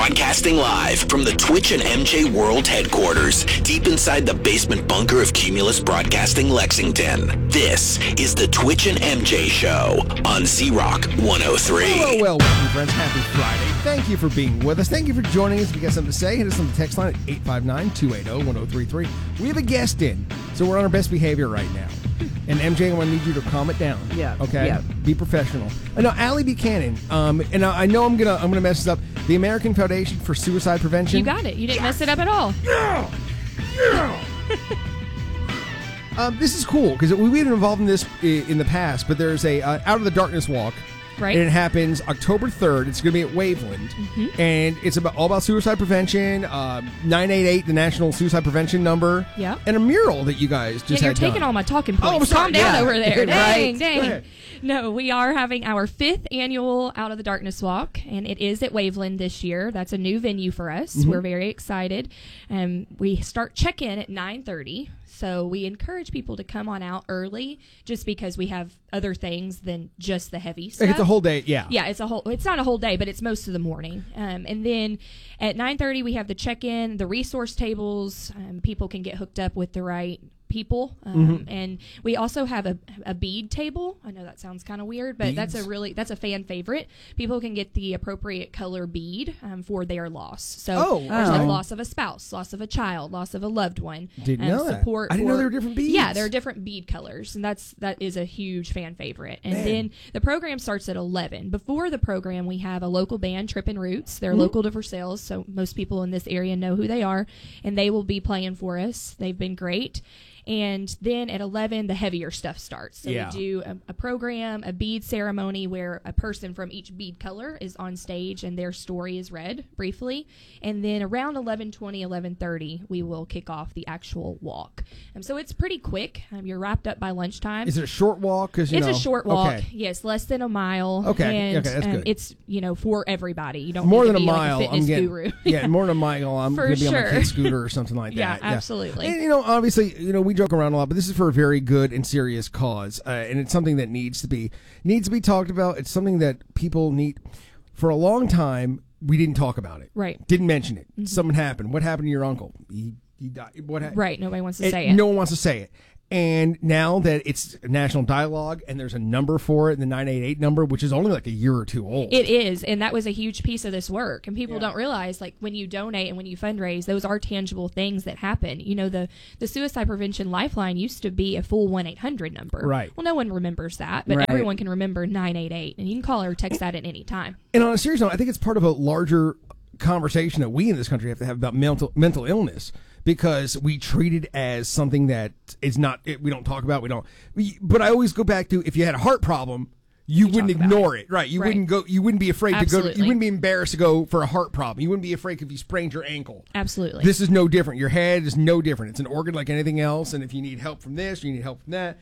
Broadcasting live from the Twitch and MJ World headquarters, deep inside the basement bunker of Cumulus Broadcasting Lexington. This is the Twitch and MJ Show on Z-Rock 103. Well, welcome, friends. Happy Friday. Thank you for being with us. Thank you for joining us. If you got something to say, hit us on the text line at 859-280-1033. We have a guest in, so we're on our best behavior right now. And MJ, I want to need you to calm it down. Yeah. Okay. Yeah. Be professional. No, Allie Buchanan. And I know I'm gonna mess this up. The American Foundation for Suicide Prevention. You got it. You didn't mess it up at all. Yeah. This is cool because we've been involved in this in the past. But there's a Out of the Darkness walk. Right. And it happens October 3rd. It's going to be at Waveland. Mm-hmm. And it's all about suicide prevention, 988, the National Suicide Prevention number. Yeah. And a mural that you guys just you're had taking done. all my talking points. Oh, I'm sorry. Calm down over there. Right. Dang. No, we are having our 5th annual Out of the Darkness walk, and it is at Waveland this year. That's a new venue for us. Mm-hmm. We're very excited. We start check-in at 9:30. So we encourage people to come on out early just because we have other things than just the heavy stuff. It's a whole day, yeah. Yeah, it's not a whole day, but it's most of the morning. And then at 9:30 we have the check-in, the resource tables. People can get hooked up with the right people. And we also have a bead table. I know that sounds kind of weird, but Beads? that's a fan favorite. People can get the appropriate color bead for their loss. So there's like loss of a spouse, loss of a child, loss of a loved one. Didn't know that. Support. I didn't know there were different beads. Yeah, there are different bead colors, and that is a huge fan favorite. And then the program starts at 11. Before the program, we have a local band, Trippin' Roots. They're local to Versailles, so most people in this area know who they are, and they will be playing for us. They've been great. And then at 11, the heavier stuff starts. So we do a program, a bead ceremony where a person from each bead color is on stage and their story is read briefly. And then around 11:20, 11:30, we will kick off the actual walk. So it's pretty quick. You're wrapped up by lunchtime. Is it a short walk? It's a short walk. Okay. Yes, less than a mile. Okay. And, Okay, that's good. It's for everybody. You don't more need than to be a mile. like a fitness I'm getting guru. yeah, more than a mile. I'm For going to be on my sure. kid's scooter or something like that. Yeah, absolutely. And obviously, we joke around a lot, but this is for a very good and serious cause, and it's something that needs to be talked about. It's something that people need. For a long time, we didn't talk about it. Right. Didn't mention it. Mm-hmm. Something happened. What happened to your uncle? He died. What happened? Right. Nobody wants to say it. No one wants to say it. And now that it's a national dialogue and there's a number for it, the 988 number, which is only like a year or two old. It is, and that was a huge piece of this work. And people don't realize, like, when you donate and when you fundraise, those are tangible things that happen. The Suicide Prevention Lifeline used to be a full 1-800 number. Right. Well, no one remembers that, but everyone can remember 988, and you can call or text that at any time. And on a serious note, I think it's part of a larger conversation that we in this country have to have about mental illness. Because we treat it as something that is not, we don't talk about, but I always go back to, if you had a heart problem, you wouldn't ignore it. Right. You wouldn't be afraid to go, you wouldn't be embarrassed to go for a heart problem. You wouldn't be afraid if you sprained your ankle. Absolutely. This is no different. Your head is no different. It's an organ like anything else. And if you need help from this, you need help from that,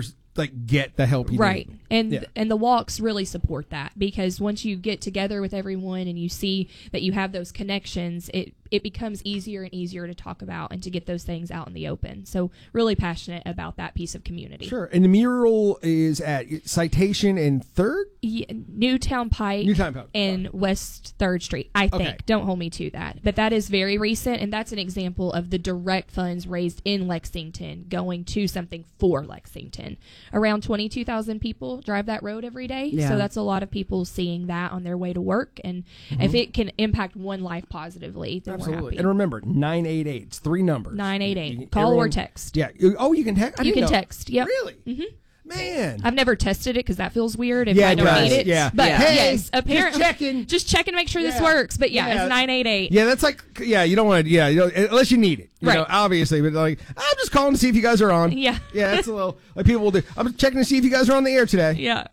get the help you need. And the walks really support that, because once you get together with everyone and you see that you have those connections, it becomes easier and easier to talk about and to get those things out in the open. So really passionate about that piece of community. Sure. And the mural is at Citation and 3rd? Yeah, Newtown Pike and West 3rd Street, I think. Okay. Don't hold me to that. But that is very recent, and that's an example of the direct funds raised in Lexington going to something for Lexington. Around 22,000 people drive that road every day. Yeah. So that's a lot of people seeing that on their way to work. And if it can impact one life positively, then we're happy. And remember, 988. It's 3 numbers. 988. Call or text. Yeah. Oh, you can text? You can text. Yep. Really? Mm-hmm. Man. I've never tested it because that feels weird if I don't need it. Yeah. But Hey, yes, apparently. Just checking to make sure this works. But it's 988. Yeah, that's like, you don't want to, unless you need it. You know, obviously. But I'm just calling to see if you guys are on. Yeah. Yeah, that's a little, like people will do. I'm checking to see if you guys are on the air today. Yeah.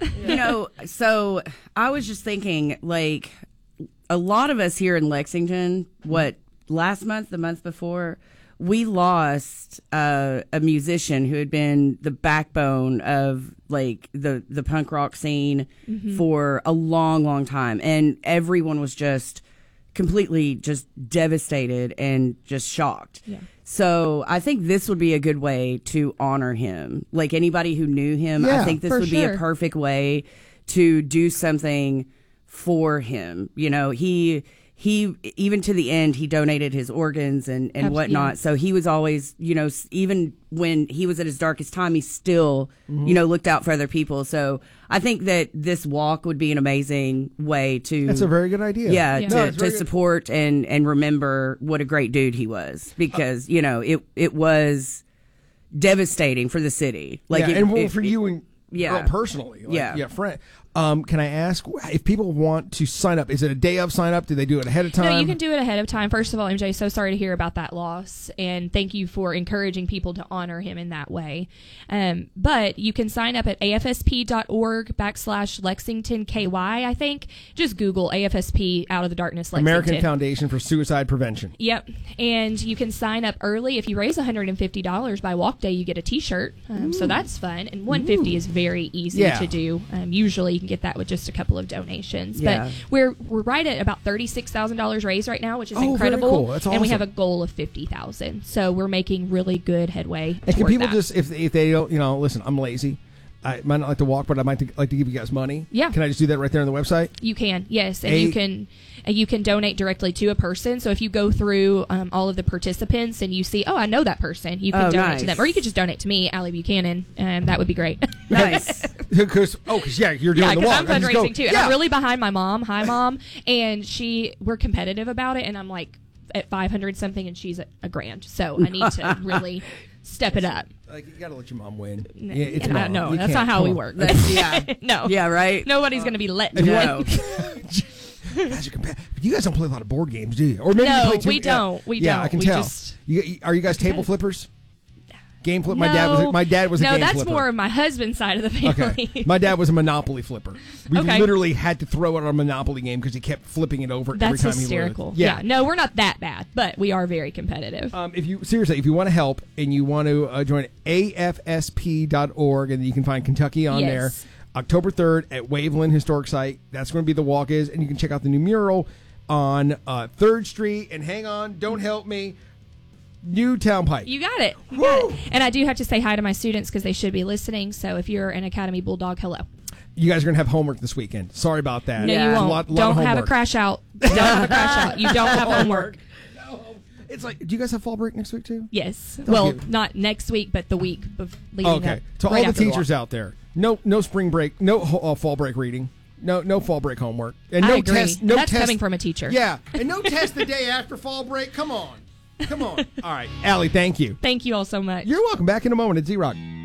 So I was just thinking, like, a lot of us here in Lexington, last month, the month before, we lost a musician who had been the backbone of like the punk rock scene for a long, long time. And everyone was just completely just devastated and just shocked. Yeah. So I think this would be a good way to honor him. Like anybody who knew him, I think this would be a perfect way to do something for him. You know, he he, even to the end, he donated his organs and whatnot. So he was always, even when he was at his darkest time, he still, looked out for other people. So I think that this walk would be an amazing way to. That's a very good idea. Yeah, to support and remember what a great dude he was, because it was devastating for the city. For you and personally, friend. Can I ask if people want to sign up? Is it a day of sign up? Do they do it ahead of time? No, you can do it ahead of time. First of all, MJ, so sorry to hear about that loss, and thank you for encouraging people to honor him in that way. But you can sign up at afsp.org/LexingtonKY, I think. Just Google AFSP Out of the Darkness Lexington. American Foundation for Suicide Prevention. Yep. And you can sign up early. If you raise $150 by walk day, you get a t-shirt. So that's fun. And $150 is very easy to do. Usually you can get that with just a couple of donations. Yeah. But we're right at about $36,000 raised right now, which is incredible. Very cool. That's awesome. And we have a goal of $50,000. So we're making really good headway. And can people that. just, if they don't, listen, I'm lazy. I might not like to walk, but I might like to give you guys money. Yeah. Can I just do that right there on the website? You can, yes. And you can donate directly to a person. So if you go through all of the participants and you see, I know that person, you can donate to them. Or you could just donate to me, Allie Buchanan, and that would be great. Nice. Because you're doing the walk. I'm fundraising too. And I'm really behind my mom. Hi, Mom. And we're competitive about it. And I'm like at 500 something and she's at $1,000. So I need to really step it up. You gotta let your mom win. No, that's not how we work. No. Yeah, right? Nobody's going to be let No. You guys don't play a lot of board games, do you? Or maybe no, you play we don't. We yeah, don't. I can tell. Are you guys table flippers? Game flip. My dad was a game flipper. No, that's more of my husband's side of the family. Okay. My dad was a Monopoly flipper. We literally had to throw out our Monopoly game because he kept flipping it over every time That's hysterical. he would. Yeah. No, we're not that bad, but we are very competitive. If you want to help and you want to join AFSP.org, and you can find Kentucky on there. October 3rd at Waveland Historic Site. That's going to be the walk is, and you can check out the new mural on 3rd Street. And hang on, don't help me. Newtown Pike. You got it. And I do have to say hi to my students because they should be listening. So if you're an Academy Bulldog, hello. You guys are going to have homework this weekend. Sorry about that. No, you won't. Don't have a crash out. Don't have a crash out. You don't have homework. No. It's like, do you guys have fall break next week too? Yes. Well, not next week, but the week leading up. Okay. To all the teachers out there, no spring break, no fall break reading. No fall break homework. And no I agree. test. That's coming from a teacher. Yeah. And no test the day after fall break. Come on. All right. Allie, thank you. Thank you all so much. You're welcome. Back in a moment at Z-Rock.